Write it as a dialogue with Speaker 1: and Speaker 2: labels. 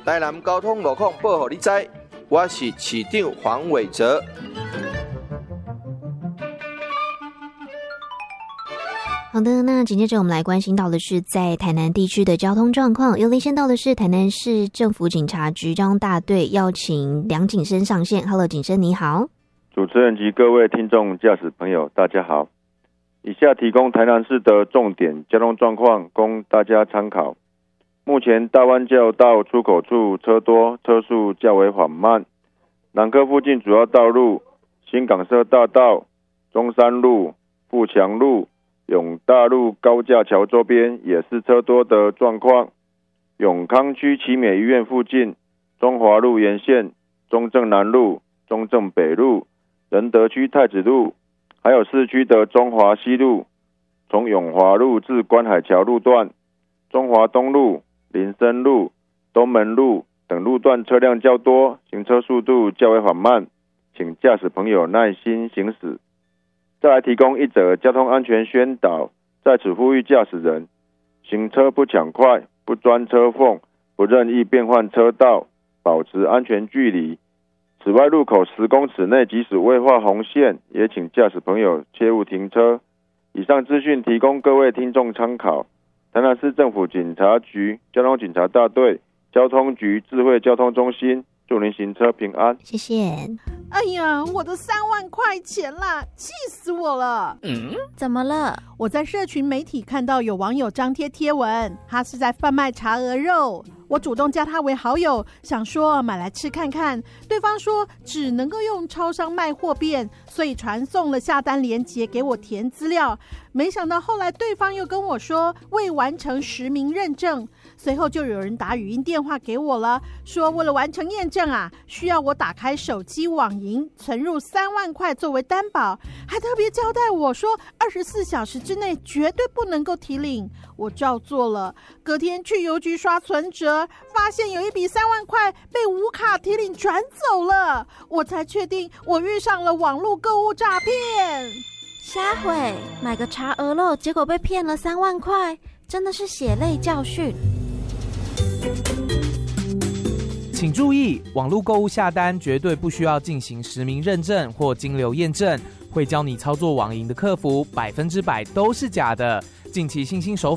Speaker 1: 台南交通路况报给你知，我是市长黄伟哲。
Speaker 2: 好的，那紧接着我们来关心到的是在台南地区的交通状况。有连线到的是台南市政府警察局交通大队，要请梁警生上线。Hello， 警生你好。
Speaker 3: 主持人及各位听众驾驶朋友，大家好。以下提供台南市的重点交通状况，供大家参考。目前大湾交流道出口处车多，车速较为缓慢。南科附近主要道路新港社大道、中山路、富强路、永大路高架桥周边也是车多的状况。永康区奇美医院附近、中华路沿线、中正南路、中正北路、仁德区太子路，还有市区的中华西路，从永华路至观海桥路段、中华东路、林森路、东门路等路段车辆较多，行车速度较为缓慢，请驾驶朋友耐心行驶。再来提供一则交通安全宣导，在此呼吁驾驶人行车不抢快，不钻车缝，不任意变换车道，保持安全距离。此外，路口10公尺内即使未画红线，也请驾驶朋友切勿停车。以上资讯提供各位听众参考。台南市政府警察局交通警察大队交通局智慧交通中心，祝您行车平安。
Speaker 2: 谢谢。
Speaker 4: 哎呀，我的3万块钱啦，气死我了！
Speaker 5: 怎么了？
Speaker 4: 我在社群媒体看到有网友张贴贴文，他是在贩卖茶鹅肉。我主动加他为好友，想说买来吃看看。对方说只能够用超商卖货便，所以传送了下单连结给我填资料。没想到后来对方又跟我说未完成实名认证，随后就有人打语音电话给我了，说为了完成验证啊，需要我打开手机网银存入3万块作为担保，还特别交代我说24小时之内绝对不能够提领。我照做了，隔天去邮局刷存折，发现有一笔3万块被无卡提领转走了，我才确定我遇上了网络购物诈骗。
Speaker 5: 瞎毁，买个茶鹅肉，结果被骗了3万块，真的是血泪教训。
Speaker 6: 请注意，网络购物下单绝对不需要进行实名认证或金流验证，会教你操作网银的客服100%都是假的。近期新兴手